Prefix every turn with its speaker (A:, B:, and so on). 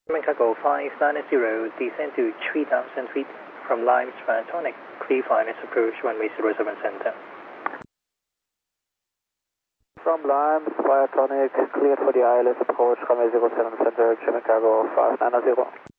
A: German Cargo 590, descend to 3,000 feet from Lime Stratonic. Clear for ILS approach runway 07 center.
B: From Lime Stratonic, cleared for the ILS approach runway 07 center, German Cargo 590.